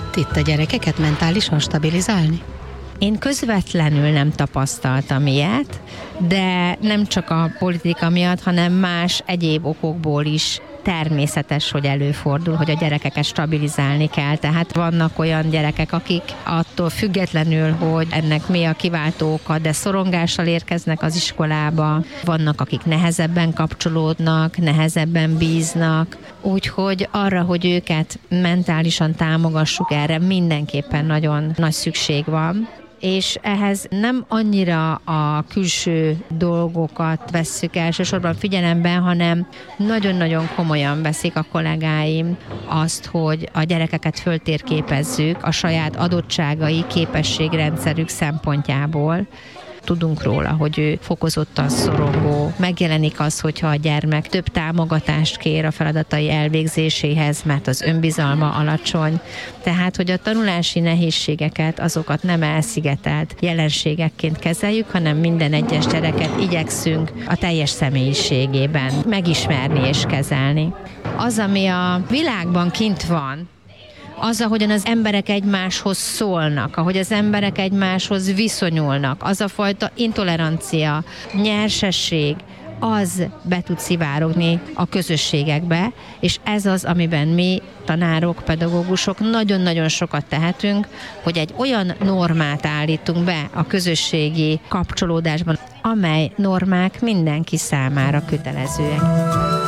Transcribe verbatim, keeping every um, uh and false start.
segít itt a gyerekeket mentálisan stabilizálni? Én közvetlenül nem tapasztaltam ilyet, de nem csak a politika miatt, hanem más egyéb okokból is természetes, hogy előfordul, hogy a gyerekeket stabilizálni kell. Tehát vannak olyan gyerekek, akik attól függetlenül, hogy ennek mi a kiváltó oka, de szorongással érkeznek az iskolába. Vannak, akik nehezebben kapcsolódnak, nehezebben bíznak. Úgyhogy arra, hogy őket mentálisan támogassuk, erre mindenképpen nagyon nagy szükség van. És ehhez nem annyira a külső dolgokat vesszük elsősorban figyelembe, hanem nagyon-nagyon komolyan veszik a kollégáim azt, hogy a gyerekeket föltérképezzük a saját adottságai, képességrendszerük szempontjából. Tudunk róla, hogy ő fokozottan szorongó. Megjelenik az, hogyha a gyermek több támogatást kér a feladatai elvégzéséhez, mert az önbizalma alacsony. Tehát, hogy a tanulási nehézségeket, azokat nem elszigetelt jelenségekként kezeljük, hanem minden egyes gyereket igyekszünk a teljes személyiségében megismerni és kezelni. Az, ami a világban kint van, az, ahogyan az emberek egymáshoz szólnak, ahogy az emberek egymáshoz viszonyulnak, az a fajta intolerancia, nyersesség, az be tud szivárogni a közösségekbe, és ez az, amiben mi, tanárok, pedagógusok nagyon-nagyon sokat tehetünk, hogy egy olyan normát állítunk be a közösségi kapcsolódásban, amely normák mindenki számára kötelezőek.